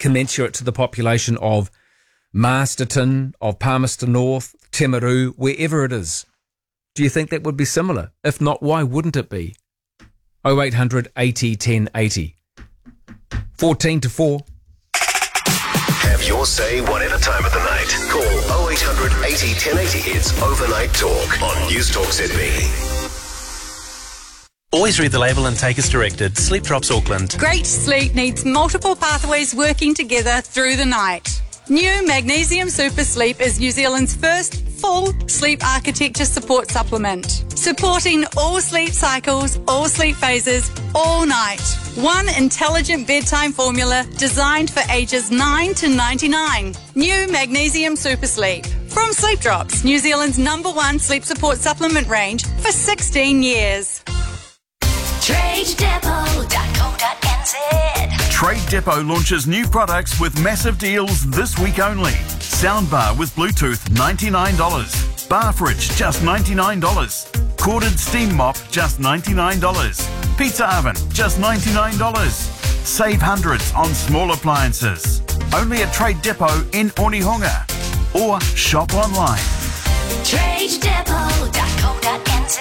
commensurate to the population of Masterton, of Palmerston North, Timaru, wherever it is? Do you think that would be similar? If not, why wouldn't it be? 0800 80 10 80. 14 to 4. Have your say whatever time of the night. Call 0800 80 1080. It's Overnight Talk on News Talk ZB. Always read the label and take as directed. Sleep Drops Auckland. Great sleep needs multiple pathways working together through the night. New Magnesium Super Sleep is New Zealand's first full sleep architecture support supplement, supporting all sleep cycles, all sleep phases, all night. One intelligent bedtime formula designed for ages 9 to 99. New Magnesium Super Sleep. From Sleep Drops, New Zealand's #1 sleep support supplement range for 16 years. TradeDepot.co.nz. Trade Depot launches new products with massive deals this week only. Soundbar with Bluetooth, $99. Bar fridge, just $99. Corded steam mop, just $99. Pizza oven, just $99. Save hundreds on small appliances. Only at Trade Depot in Onehunga. Or shop online. TradeDepot.co.nz.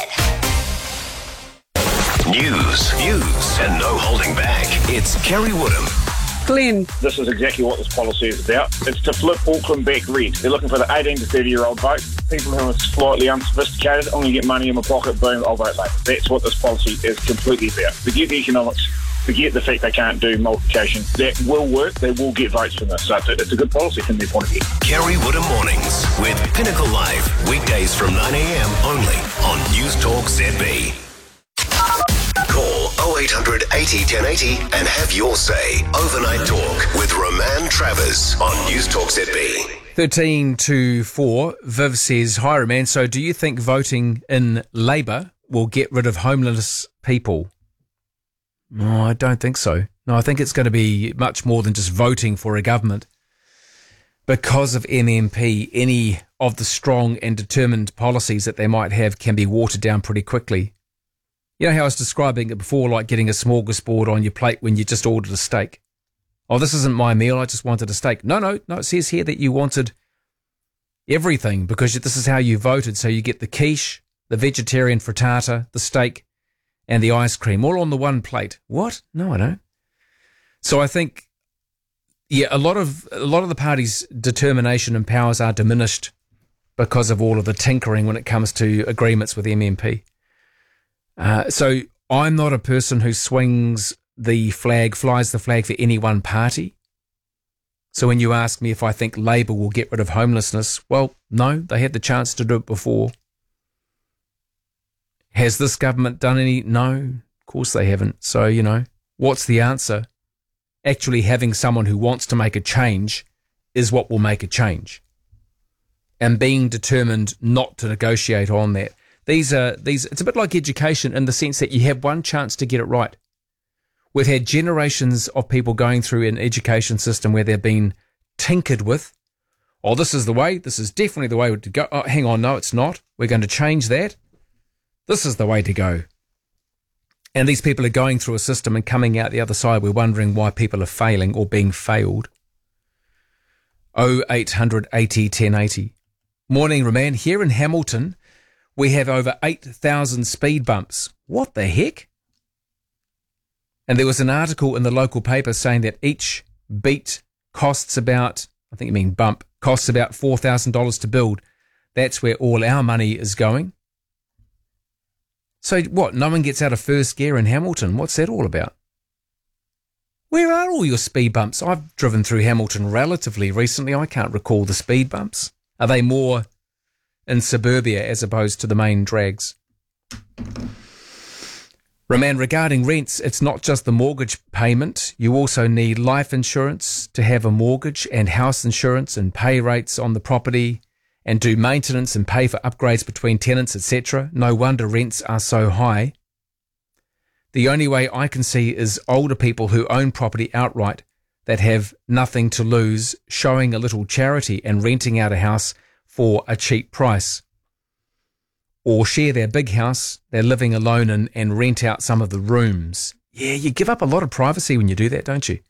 News, and no holding back. It's Kerry Woodham. Glenn. This is exactly what this policy is about. It's to flip Auckland back red. They're looking for the 18 to 30-year-old vote. People who are slightly unsophisticated, I'm going to get money in my pocket, boom, I'll vote later. That's what this policy is completely about. Forget the economics. Forget the fact they can't do multiplication. That will work. They will get votes from this. So it's a good policy from their point of view. Kerry Woodham Mornings with Pinnacle Live. Weekdays from 9 a.m. only on News Talk ZB. Call 0800 80 1080 and have your say. Overnight Talk with Roman Travers on News Talk ZB. 13 to 4. Viv says, hi, Roman. So do you think voting in Labour will get rid of homeless people? No, I don't think so. No, I think it's going to be much more than just voting for a government. Because of MMP, any of the strong and determined policies that they might have can be watered down pretty quickly. You know how I was describing it before, like getting a smorgasbord on your plate when you just ordered a steak. Oh, this isn't my meal, I just wanted a steak. No, it says here that you wanted everything because this is how you voted. So you get the quiche, the vegetarian frittata, the steak, and the ice cream, all on the one plate. What? No, I don't. So I think, yeah, a lot of the party's determination and powers are diminished because of all of the tinkering when it comes to agreements with MMP. So I'm not a person who flies the flag for any one party. So when you ask me if I think Labour will get rid of homelessness, well, no, they had the chance to do it before. Has this government done any? No, of course they haven't. So, what's the answer? Actually having someone who wants to make a change is what will make a change. And being determined not to negotiate on that. It's a bit like education in the sense that you have one chance to get it right. We've had generations of people going through an education system where they've been tinkered with. Oh, this is the way. This is definitely the way to go. Oh, hang on. No, it's not. We're going to change that. This is the way to go. And these people are going through a system and coming out the other side. We're wondering why people are failing or being failed. 0800 80 1080. Morning, Roman. Here in Hamilton, we have over 8,000 speed bumps. What the heck? And there was an article in the local paper saying that each beat costs about, costs about $4,000 to build. That's where all our money is going. So what, no one gets out of first gear in Hamilton? What's that all about? Where are all your speed bumps? I've driven through Hamilton relatively recently. I can't recall the speed bumps. Are they more in suburbia as opposed to the main drags? Roman, regarding rents, it's not just the mortgage payment. You also need life insurance to have a mortgage and house insurance and pay rates on the property and do maintenance and pay for upgrades between tenants, etc. No wonder rents are so high. The only way I can see is older people who own property outright that have nothing to lose showing a little charity and renting out a house for a cheap price. Or share their big house they're living alone in and rent out some of the rooms. Yeah, you give up a lot of privacy when you do that, don't you?